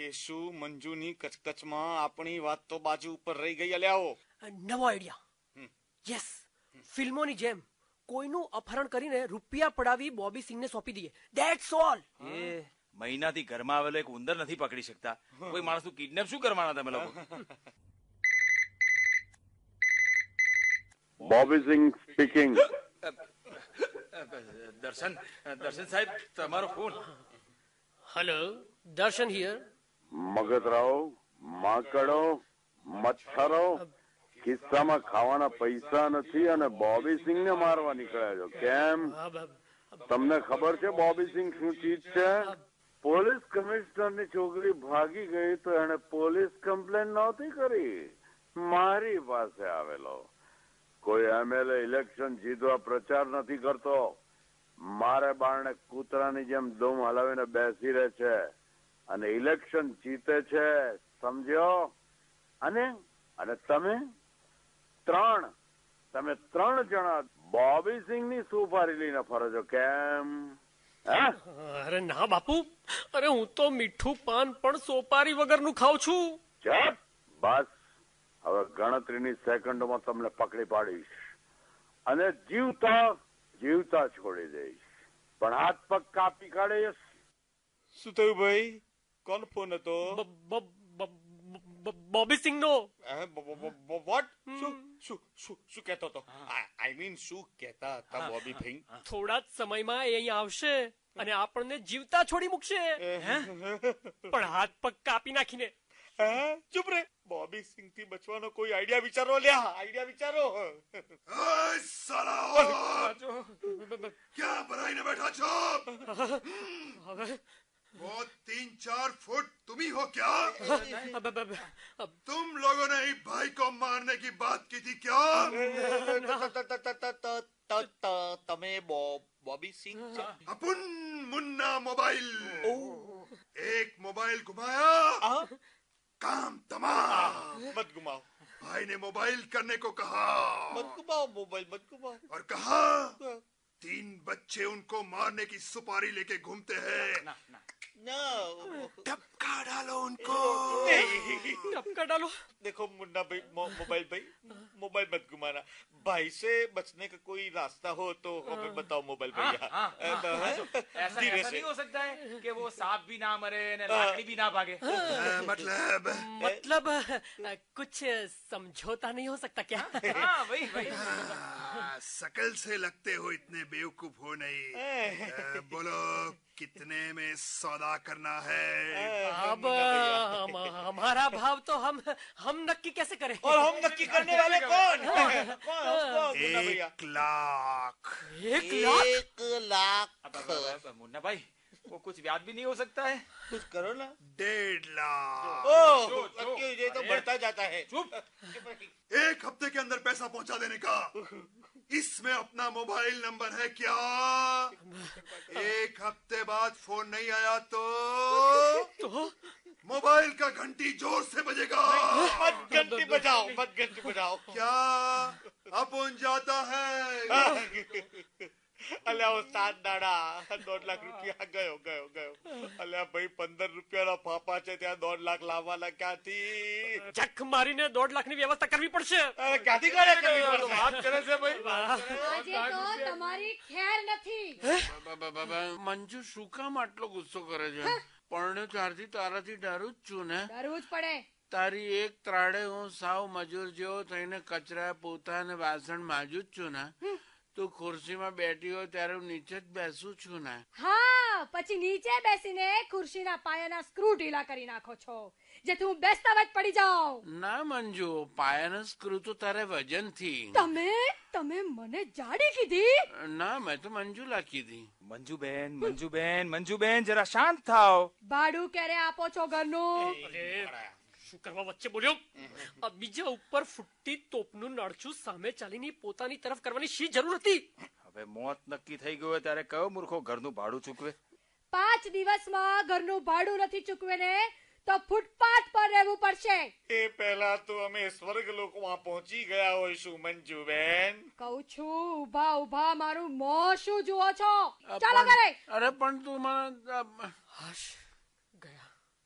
એ શું મંજુની કચકચમાં આપણી વાત તો બાજુ ઉપર રહી ગઈ. અલ્યાઓ નવો આઈડિયા. યસ, ફિલ્મોની જેમ કોઈનું અપહરણ કરીને રૂપિયા પડાવી બોબી સિંહને સોંપી દઈએ. That's all. એ મહિનાથી ઘરમાં આવેલો એક ઉંદર નથી પકડી શકતા, કોઈ માણસનું કિડનેપ શું કરવાના તમે લોકો? બોબી સિંહ સ્પીકિંગ. દર્શન સાહેબ, તમારો ફોન. હેલો, દર્શન હિયર. મગતરાઓ, માકડો, મચ્છરો, ખિસ્સામાં ખાવાના પૈસા નથી અને બોબી સિંહ ને મારવા નીકળ્યા છો. કેમ? તમને ખબર છે બોબી સિંહ શું ચીજ છે? પોલીસ કમિશનર ની છોકરી ભાગી ગઈ તો એને પોલીસ કમ્પ્લેન નહોતી કરી, મારી પાસે આવેલો. કોઈ એમએલએ ઇલેક્શન જીતવા પ્રચાર નથી કરતો, મારે બારણે કૂતરાની જેમ દમ હલાવીને બેસી રહે છે અને ઇલેક્શન જીતે છે, સમજ્યો? અને તમે ત્રણ જણા બોબી સિંહ ની સુપારી લઈને ફરો છો. કેમ? અરે ના બાપુ, અરે હું તો મીઠું પાન પણ સોપારી વગરનું ખાઉં છું. ચપ. બસ, હવે ગણતરીની સેકન્ડોમાં તમને પકડી પાડીશ અને જીવતા છોડી દઈશ, પણ હાથ પગ કાપી કાઢીશ. શું થયું ભાઈ? કોણ ફોન હતો? બોબી સિંહ નો. વોટ? શું કહેતો હતો? આઈ મીન શું કહેતા હતા બોબી ભાઈ? થોડા જ સમયમાં એ અહીંયા આવશે અને આપણને જીવતા છોડી મૂકશે, પણ હાથ પગ કાપી નાખીને. ચૂપ રે. બોબી સિંહ થી બચવાનો કોઈ આઈડિયા વિચારો. લ્યા, આઈડિયા વિચારો. क्या भराई बैठा છો? वो 3-4 फुट तुम ही हो क्या? तुम लोगों ने ही भाई को मारने की बात की थी क्या? તમે બોબી સિંહ? अपन मुन्ना मोबाइल. एक मोबाइल घुमाया, काम तमाम. मत घुमाओ भाई ने मोबाइल करने को कहा. मत घुमाओ मोबाइल, मत घुमाओ. और कहा 3 बच्चे उनको मारने की सुपारी लेके घूमते हैं. टपका डालो उनको. टपका डालो. देखो मुन्ना भाई, मोबाइल मत घुमाना. भाई से बचने का कोई रास्ता हो तो हमें बताओ मोबाइल भैया. ऐसा नहीं हो सकता है कि वो सांप भी ना मरे ने लाकड़ी भी ना भागे? मतलब कुछ समझौता नहीं हो सकता क्या? हाँ, वही. शकल से लगते हो इतने बेवकूफ हो नहीं. बोलो कितने में सौदा करना है? अब हमारा भाव तो हम नक्की कैसे करें? और हम नक्की करने वाले कौन? 1 लाख. 1 लाख? 1 लाख. मुन्ना भाई, वो कुछ ब्याज भी नहीं हो सकता है? कुछ करो ना. 1.5 लाख. ये तो बढ़ता जाता है. चुप. 1 हफ्ते के अंदर पैसा पहुंचा देने का. इसमें अपना मोबाइल नंबर है क्या? 1 हफ्ते बाद फोन नहीं आया तो मोबाइल का घंटी जोर से बजेगा. मत घंटी बजाओ. क्या अपन जाता है? અલ્યા ઉસ્તાદ દાડા 1.5 લાખ રૂપિયા ગયો. અલ્યા ભાઈ 15 રૂપિયાના ફાફા છે, ત્યાં 1.5 લાખ લાવવાના ક્યાંથી? જખ મારીને 1.5 લાખની વ્યવસ્થા કરવી પડશે. ક્યાંથી કરવી પડશે? વાત કરે છે ભાઈ. આજે તો તમારી ખેર નથી. મંજુ શું કામ આટલો ગુસ્સો કરે છે? પરણ્યો ત્યારથી તારાથી ડરું જ છું ને. ડરવું જ પડે. તારી એક ત્રાડે હું સાવ મજૂર જેવો થઈને કચરા પોતા અને વાસણ માજુ જ છું ને. તું ખુરશીમાં બેઠી હોય ત્યારે હું નીચે જ બેસું છું ને. હા, પછી નીચે બેસીને ખુરશીના પાયાના સ્ક્રૂ ઢીલા કરી નાખો છો, જેથી હું બેસતા જ પડી જાઉં. ના મંજુ, પાયાના સ્ક્રૂ તો તારે વજનથી. તમે મને જાડી કીધી? ના, મેં તો મંજુલા કીધી. મંજુબેન જરા શાંત થાઓ. ભાડું ક્યારે આપો છો ઘરનું? શું કરવા વચ્ચે બોલ્યો? આ બીજા ઉપર ફૂટતી તોપનું નળચું સામે ચાલીને પોતાની તરફ કરવાની શી જરૂર હતી? હવે મોત નક્કી થઈ ગયું ત્યારે કયો મૂર્ખો ઘરનું ભાડું ચૂકવે? 5 દિવસમાં ઘરનું ભાડું નથી ચૂકવે ને તો ફૂટપાથ પર રહેવું પડશે. એ પહેલા તો અમે સ્વર્ગ લોકમાં પહોંચી ગયા હોઈશું મંજુબેન. કહું છું, ઉભા મારું મોં શું જુઓ છો? ચાલો ઘરે. અરે પણ તું મને હશ.